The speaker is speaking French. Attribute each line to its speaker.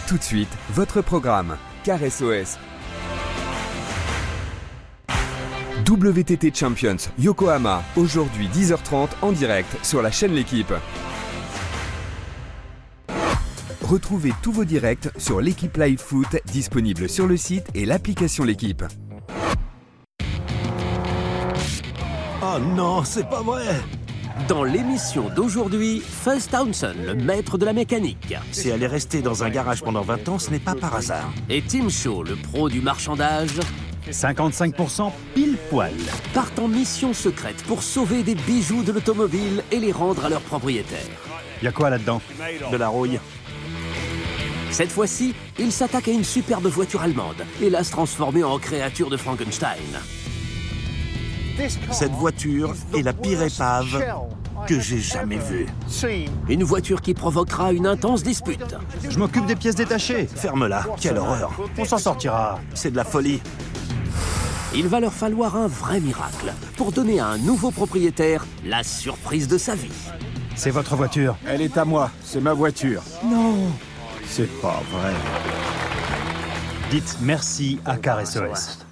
Speaker 1: Tout de suite, votre programme, Car SOS. WTT Champions Yokohama, aujourd'hui 10h30 en direct sur la chaîne L'équipe. Retrouvez tous vos directs sur l'équipe Live Foot, disponible sur le site et l'application L'équipe.
Speaker 2: Oh non, c'est pas vrai!
Speaker 3: Dans l'émission d'aujourd'hui, Fuzz Townsend, le maître de la mécanique.
Speaker 2: Si elle est restée dans un garage pendant 20 ans, ce n'est pas par hasard.
Speaker 3: Et Tim Shaw, le pro du marchandage,
Speaker 4: 55% pile poil.
Speaker 3: partent en mission secrète pour sauver des bijoux de l'automobile et les rendre à leurs propriétaires.
Speaker 4: Y a quoi là-dedans?
Speaker 2: De la rouille.
Speaker 3: Cette fois-ci, ils s'attaquent à une superbe voiture allemande, hélas transformée en créature de Frankenstein.
Speaker 2: Cette voiture est la pire épave que j'ai jamais vue.
Speaker 3: Une voiture qui provoquera une intense dispute.
Speaker 4: Je m'occupe des pièces détachées.
Speaker 2: Ferme-la, quelle horreur.
Speaker 4: On s'en sortira.
Speaker 2: C'est de la folie.
Speaker 3: Il va leur falloir un vrai miracle pour donner à un nouveau propriétaire la surprise de sa vie.
Speaker 4: C'est votre voiture.
Speaker 5: Elle est à moi, c'est ma voiture.
Speaker 4: Non.
Speaker 5: C'est pas vrai.
Speaker 4: Dites merci à Car SOS.